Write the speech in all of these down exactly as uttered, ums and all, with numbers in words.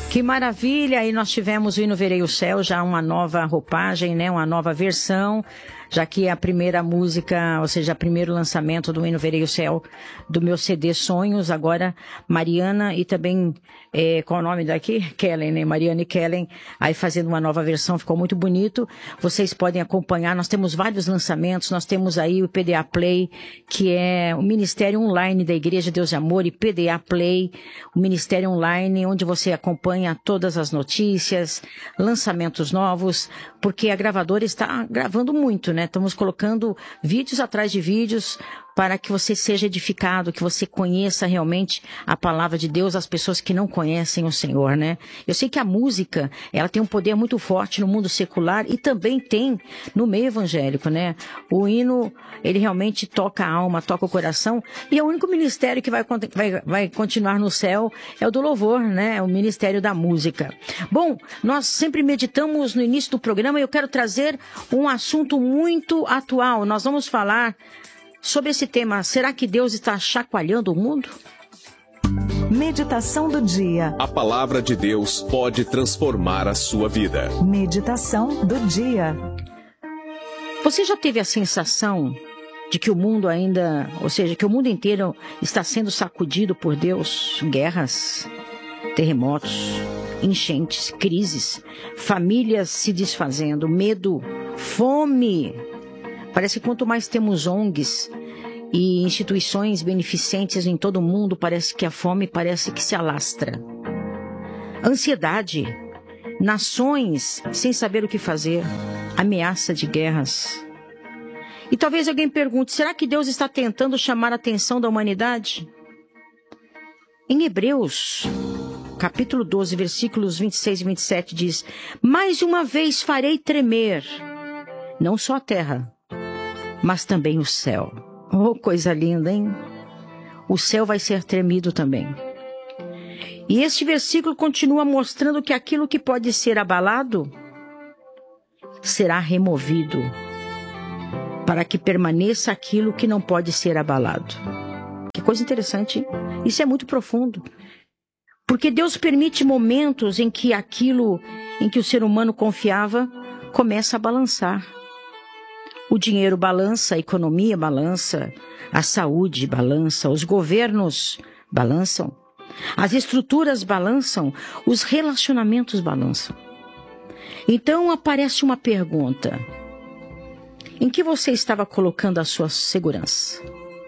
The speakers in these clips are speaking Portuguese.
Que maravilha! E nós tivemos o Hino Verei o Céu, já uma nova roupagem, né? Uma nova versão, já que é a primeira música, ou seja, o primeiro lançamento do Hino Verei o Céu do meu C D Sonhos. Agora, Mariana e também, é, qual é o nome daqui? Kellen, né? Mariana e Kellen, aí fazendo uma nova versão, ficou muito bonito. Vocês podem acompanhar, nós temos vários lançamentos, nós temos aí o P D A Play, que é o Ministério Online da Igreja Deus e Amor, e P D A Play, o Ministério Online, onde você acompanha todas as notícias, lançamentos novos, porque a gravadora está gravando muito, né? Estamos colocando vídeos atrás de vídeos para que você seja edificado, que você conheça realmente a palavra de Deus, as pessoas que não conhecem o Senhor, né? Eu sei que a música, ela tem um poder muito forte no mundo secular e também tem no meio evangélico, né? O hino, ele realmente toca a alma, toca o coração, e é o único ministério que vai, vai, vai continuar no céu é o do louvor, né? É o ministério da música. Bom, nós sempre meditamos no início do programa e eu quero trazer um assunto muito atual. Nós vamos falar sobre esse tema. Será que Deus está chacoalhando o mundo? Meditação do dia. A palavra de Deus pode transformar a sua vida. Meditação do dia. Você já teve a sensação de que o mundo ainda, ou seja, que o mundo inteiro está sendo sacudido por Deus? Guerras, terremotos, enchentes, crises, famílias se desfazendo, medo, fome. Parece que quanto mais temos O N Gs e instituições beneficentes em todo o mundo, parece que a fome parece que se alastra. Ansiedade, nações sem saber o que fazer, ameaça de guerras. E talvez alguém pergunte, será que Deus está tentando chamar a atenção da humanidade? Em Hebreus, capítulo doze, versículos vinte e seis e vinte e sete diz, mais uma vez farei tremer, não só a terra, mas também o céu. Oh, coisa linda, hein? O céu vai ser tremido também. E este versículo continua mostrando que aquilo que pode ser abalado será removido, para que permaneça aquilo que não pode ser abalado. Que coisa interessante, hein? Isso é muito profundo. Porque Deus permite momentos em que aquilo em que o ser humano confiava começa a balançar. O dinheiro balança, a economia balança, a saúde balança, os governos balançam, as estruturas balançam, os relacionamentos balançam. Então aparece uma pergunta: em que você estava colocando a sua segurança?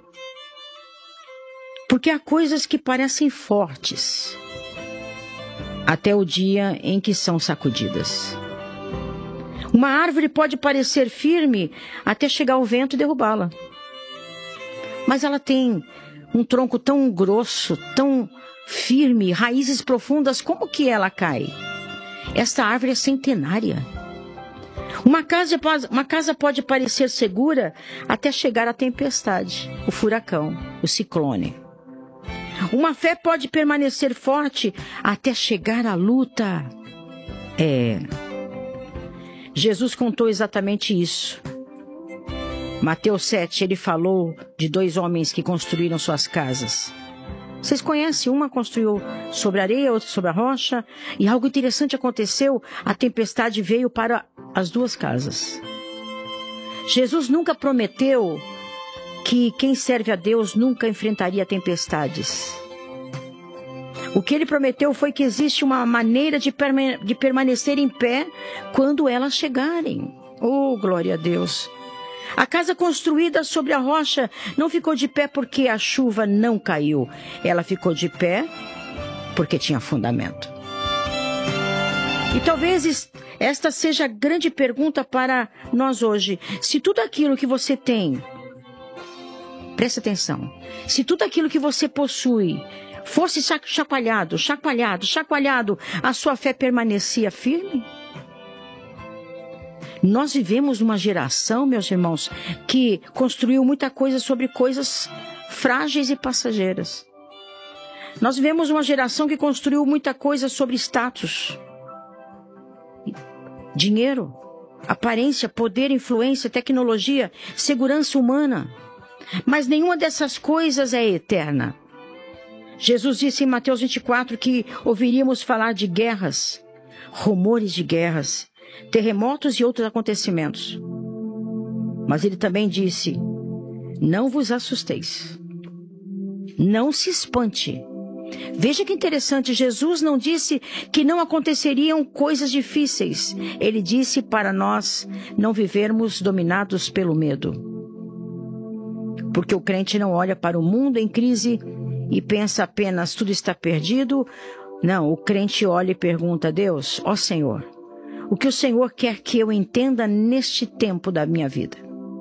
Porque há coisas que parecem fortes, até o dia em que são sacudidas. Uma árvore pode parecer firme até chegar o vento e derrubá-la. Mas ela tem um tronco tão grosso, tão firme, raízes profundas, como que ela cai? Esta árvore é centenária. Uma casa, uma casa pode parecer segura até chegar a tempestade, o furacão, o ciclone. Uma fé pode permanecer forte até chegar à luta. É... Jesus contou exatamente isso. Mateus sete, ele falou de dois homens que construíram suas casas. Vocês conhecem? Uma construiu sobre a areia, outra sobre a rocha. E algo interessante aconteceu. A tempestade veio para as duas casas. Jesus nunca prometeu que quem serve a Deus nunca enfrentaria tempestades. O que ele prometeu foi que existe uma maneira de, perma- de permanecer em pé quando elas chegarem. Oh, glória a Deus! A casa construída sobre a rocha não ficou de pé porque a chuva não caiu. Ela ficou de pé porque tinha fundamento. E talvez esta seja a grande pergunta para nós hoje. Se tudo aquilo que você tem, presta atenção, se tudo aquilo que você possui fosse chacoalhado, chacoalhado, chacoalhado, a sua fé permanecia firme? Nós vivemos numa geração, meus irmãos, que construiu muita coisa sobre coisas frágeis e passageiras. Nós vivemos uma geração que construiu muita coisa sobre status, dinheiro, aparência, poder, influência, tecnologia, segurança humana. Mas nenhuma dessas coisas é eterna. Jesus disse em Mateus vinte e quatro que ouviríamos falar de guerras, rumores de guerras, terremotos e outros acontecimentos. Mas ele também disse: não vos assusteis, não se espante. Veja que interessante, Jesus não disse que não aconteceriam coisas difíceis. Ele disse para nós não vivermos dominados pelo medo. Porque o crente não olha para o mundo em crise e pensa apenas tudo está perdido. Não, o crente olha e pergunta a Deus: ó Senhor, o que o Senhor quer que eu entenda neste tempo da minha vida?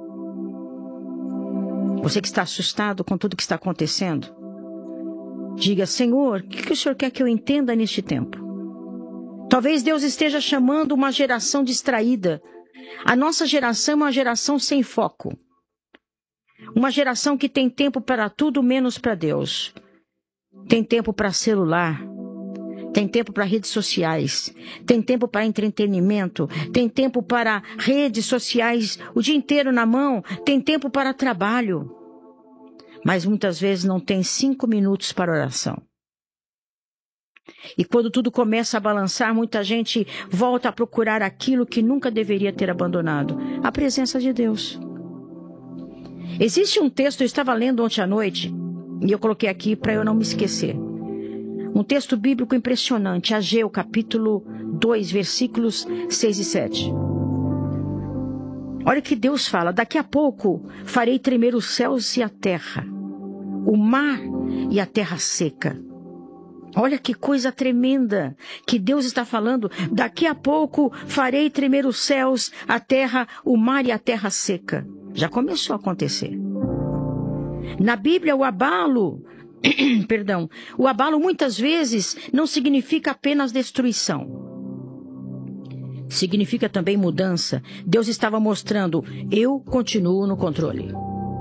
Você que está assustado com tudo que está acontecendo, diga: Senhor, o que o Senhor quer que eu entenda neste tempo? Talvez Deus esteja chamando uma geração distraída. A nossa geração é uma geração sem foco. Uma geração que tem tempo para tudo menos para Deus. Tem tempo para celular. Tem tempo para redes sociais. Tem tempo para entretenimento. Tem tempo para redes sociais o dia inteiro na mão. Tem tempo para trabalho. Mas muitas vezes não tem cinco minutos para oração. E quando tudo começa a balançar, muita gente volta a procurar aquilo que nunca deveria ter abandonado: a presença de Deus. Existe um texto, eu estava lendo ontem à noite, e eu coloquei aqui para eu não me esquecer. Um texto bíblico impressionante, Ageu, capítulo dois, versículos seis e sete. Olha o que Deus fala: daqui a pouco farei tremer os céus e a terra, o mar e a terra seca. Olha que coisa tremenda que Deus está falando. Daqui a pouco farei tremer os céus, a terra, o mar e a terra seca. Já começou a acontecer. Na Bíblia, o abalo, perdão, o abalo muitas vezes não significa apenas destruição. Significa também mudança. Deus estava mostrando: eu continuo no controle.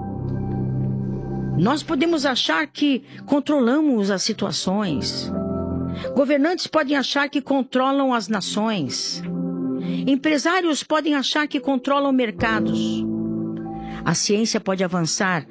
Nós podemos achar que controlamos as situações. Governantes podem achar que controlam as nações. Empresários podem achar que controlam mercados. A ciência pode avançar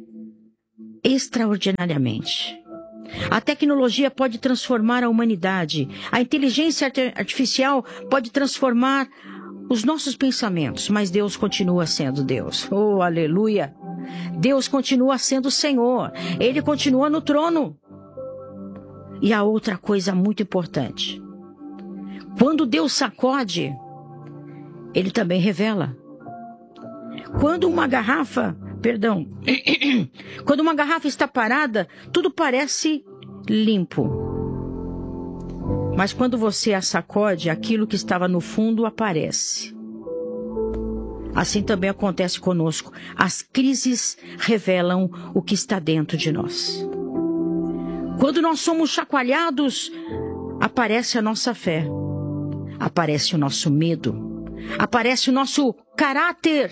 extraordinariamente. A tecnologia pode transformar a humanidade. A inteligência artificial pode transformar os nossos pensamentos. Mas Deus continua sendo Deus. Oh, aleluia! Deus continua sendo o Senhor. Ele continua no trono. E a outra coisa muito importante: quando Deus sacode, Ele também revela. Quando uma garrafa, perdão, quando uma garrafa está parada, tudo parece limpo. Mas quando você a sacode, aquilo que estava no fundo aparece. Assim também acontece conosco. As crises revelam o que está dentro de nós. Quando nós somos chacoalhados, aparece a nossa fé, aparece o nosso medo, aparece o nosso caráter,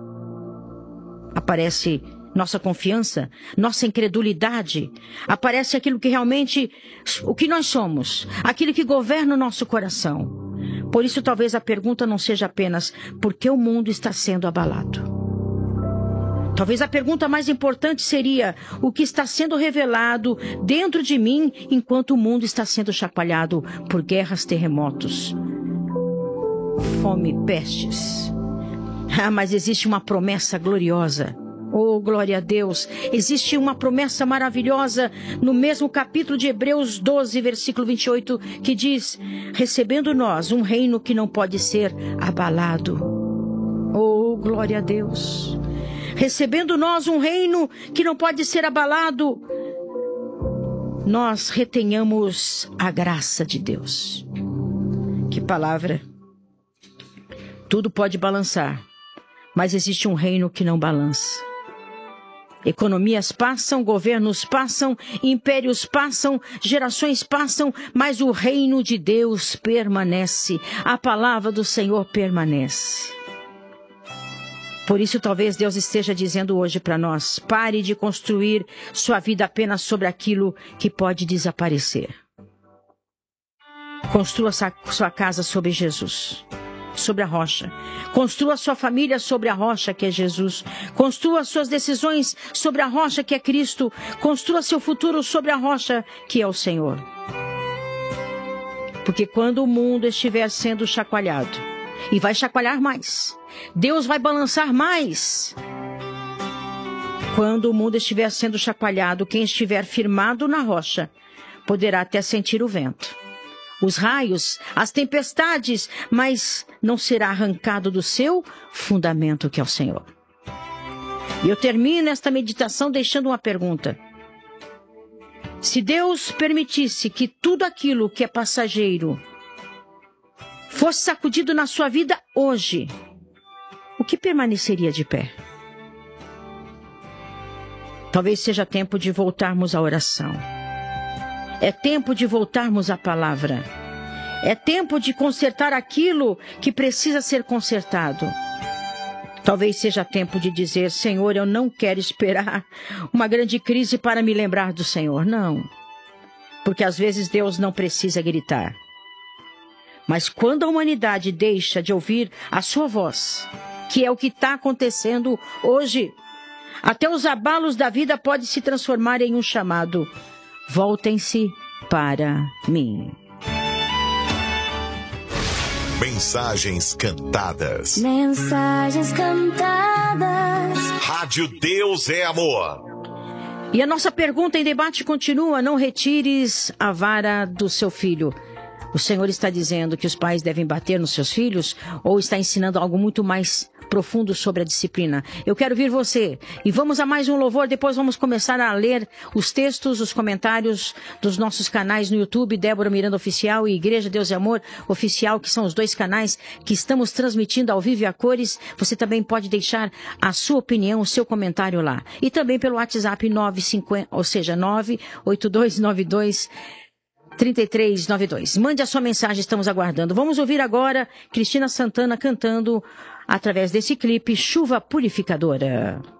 aparece nossa confiança, nossa incredulidade, aparece aquilo que realmente, o que nós somos, aquilo que governa o nosso coração. Por isso, talvez a pergunta não seja apenas: por que o mundo está sendo abalado? Talvez a pergunta mais importante seria: o que está sendo revelado dentro de mim enquanto o mundo está sendo chacoalhado por guerras, terremotos, fome, pestes? Ah, mas existe uma promessa gloriosa. Oh, glória a Deus! Existe uma promessa maravilhosa no mesmo capítulo de Hebreus doze, versículo vinte e oito, que diz: recebendo nós um reino que não pode ser abalado. Oh, glória a Deus! Recebendo nós um reino que não pode ser abalado, nós retenhamos a graça de Deus. Que palavra! Tudo pode balançar, mas existe um reino que não balança. Economias passam, governos passam, impérios passam, gerações passam, mas o reino de Deus permanece. A palavra do Senhor permanece. Por isso, talvez Deus esteja dizendo hoje para nós: pare de construir sua vida apenas sobre aquilo que pode desaparecer. Construa sua casa sobre Jesus. sobre a rocha. Construa sua família sobre a rocha que é Jesus. Construa suas decisões sobre a rocha que é Cristo. Construa seu futuro sobre a rocha que é o Senhor. Porque quando o mundo estiver sendo chacoalhado, e vai chacoalhar mais, Deus vai balançar mais. Quando o mundo estiver sendo chacoalhado, quem estiver firmado na rocha poderá até sentir o vento, os raios, as tempestades, mas não será arrancado do seu fundamento que é o Senhor. E eu termino esta meditação deixando uma pergunta. Se Deus permitisse que tudo aquilo que é passageiro fosse sacudido na sua vida hoje, o que permaneceria de pé? Talvez seja tempo de voltarmos à oração. É tempo de voltarmos à palavra. É tempo de consertar aquilo que precisa ser consertado. Talvez seja tempo de dizer, Senhor, eu não quero esperar uma grande crise para me lembrar do Senhor. Não. Porque às vezes Deus não precisa gritar. Mas quando a humanidade deixa de ouvir a sua voz, que é o que está acontecendo hoje, até os abalos da vida podem se transformar em um chamado. Voltem-se para mim. Mensagens cantadas. Mensagens cantadas. Rádio Deus é Amor. E a nossa pergunta em debate continua: não retires a vara do seu filho. O Senhor está dizendo que os pais devem bater nos seus filhos ou está ensinando algo muito mais profundo sobre a disciplina? Eu quero ouvir você. E vamos a mais um louvor, depois vamos começar a ler os textos, os comentários dos nossos canais no YouTube, Débora Miranda Oficial e Igreja Deus é Amor Oficial, que são os dois canais que estamos transmitindo ao vivo e a cores. Você também pode deixar a sua opinião, o seu comentário lá. E também pelo WhatsApp nove cinco zero, ou seja, nove oito dois nove dois três três nove dois. Mande a sua mensagem, estamos aguardando. Vamos ouvir agora Cristina Santana cantando através desse clipe Chuva Purificadora.